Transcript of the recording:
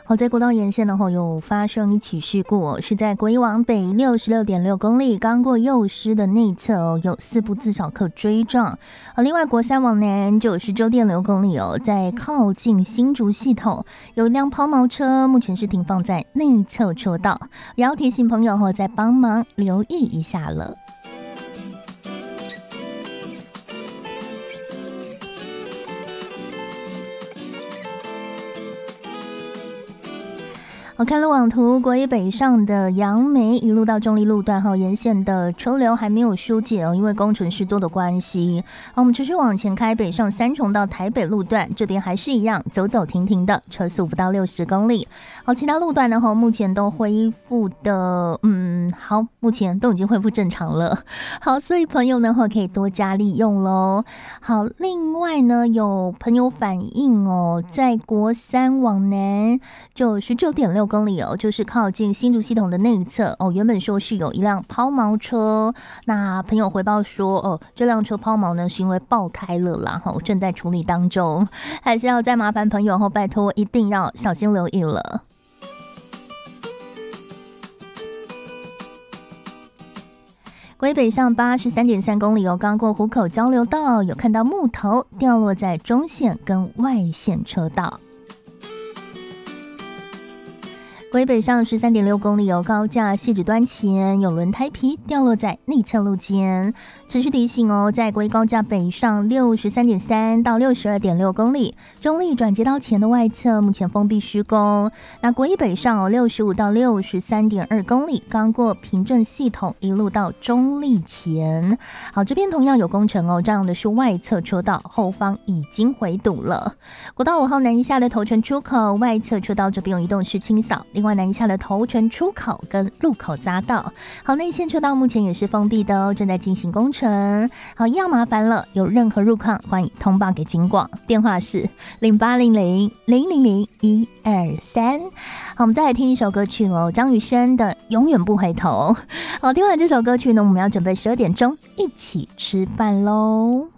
好，在国道沿线的话有发生一起事故是在国一往北66.6公里，刚过幼师的内侧有4部自小客追撞。另外国三往南99.6公里在靠近新竹系统有一辆抛锚车，目前是停放在内侧车道，也要提醒朋友再帮忙留意一下了。我看了网图，国一北上的杨梅一路到中立路段沿线的车流还没有疏解因为工程施作的关系。我们持续往前开，北上三重到台北路段这边还是一样走走停停的，车速不到60公里。其他路段呢目前都恢复的好，目前都已经恢复正常了。好，所以朋友呢可以多加利用咯。好，另外呢有朋友反映在国三往南99.6公里就是靠近新竹系统的内侧原本说是有一辆抛锚车，那朋友回报说这辆车抛锚呢是因为爆开了啦正在处理当中，还是要再麻烦朋友拜托一定要小心留意了。归北上83.3公里刚过湖口交流道，有看到木头掉落在中线跟外线车道。归北上13.6公里高架汐止端前有轮胎皮掉落在内侧路肩。持续提醒在归高架北上63.3到62.6公里，中立转接道前的外侧目前封闭施工。那国一北上65到63.2公里，刚过平镇系统一路到中立前。好，这边同样有工程这样的是外侧车道，后方已经回堵了。国道5号南一下的头城出口外侧车道这边有移动式清扫，另外南一下的头城出口跟路口匝道，好，内线车道目前也是封闭的正在进行工程。好，一样麻烦了，有任何路况欢迎通报给警广，电话是0800000123。好，我们再来听一首歌曲张雨生的《永远不回头》。好，听完这首歌曲呢，我们要准备12点钟一起吃饭喽。